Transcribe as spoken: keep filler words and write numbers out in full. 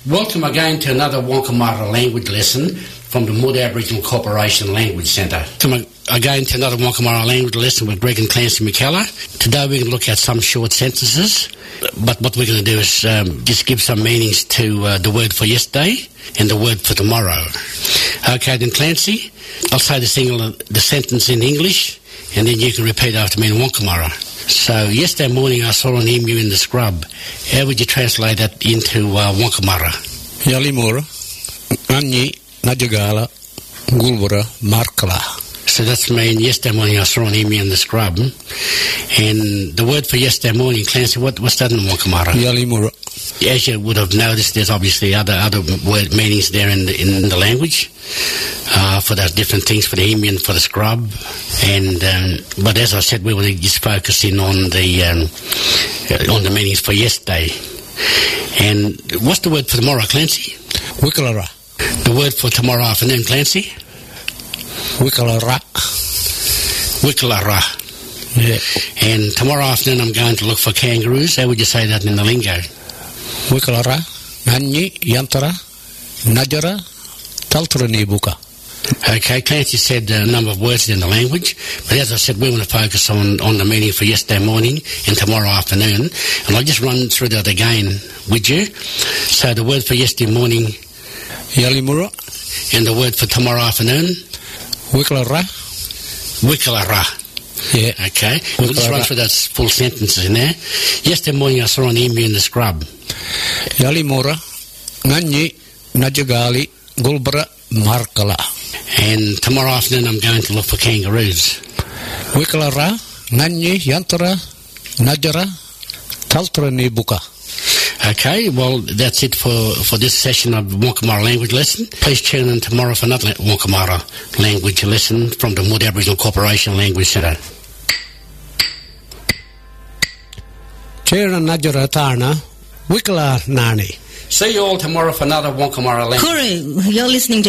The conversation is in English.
Welcome again to another Wonkamara language lesson from the Mood Aboriginal Corporation Language Centre. Welcome again to another Wonkamara language lesson with Greg and Clancy McKellar. Today we're going to look at some short sentences, but what we're going to do is um, just give some meanings to uh, the word for yesterday and the word for tomorrow. Okay, then Clancy, I'll say the, single, the sentence in English, and then you can repeat after me in Wonkamara. So, yesterday morning I saw an emu in the scrub. How would you translate that into uh, Wonkamara? Yalimura, Anyi, Najagala, Gulbura, Markala. So that's mean yesterday morning I saw an emu in the scrub. And the word for yesterday morning, Clancy, what, what's that in Wonkamara? Yalimura. As you would have noticed, there's obviously other other word meanings there in the, in the language uh, for those different things, for the emu and for the scrub. And um, but as I said, we want to just focus in on the um, uh, on the meanings for yesterday. And what's the word for tomorrow, Clancy? Wikalara. The word for tomorrow afternoon, Clancy? Wikalara. Wikalara. Yeah. And tomorrow afternoon I'm going to look for kangaroos. How would you say that in the lingo? Wikalara, Anyi, Yantara, Najara, Taltrani Buka. Okay, Clancy said a number of words in the language, but as I said, we want to focus on, on the meaning for yesterday morning and tomorrow afternoon. And I'll just run through that again with you. So the word for yesterday morning, Yalimura, and the word for tomorrow afternoon, Wikalara. Wikalara. Yeah. Okay. We'll just run through those full sentences in there. Yesterday morning I saw an emu in the scrub. Yalimura, Nanyi, Najagali, Gulbra, Markala. And tomorrow afternoon I'm going to look for kangaroos. Wikalara, Nanyi, Yantara, Najara, Taltrani Buka. Okay, well, that's it for, for this session of Wonkamara language lesson. Please tune in tomorrow for another Wonkamara language lesson from the Mood Aboriginal Corporation Language Centre. Chera Najara Tarna, Wikala Nani. See you all tomorrow for another Wonkamara language. Kuru, you're listening to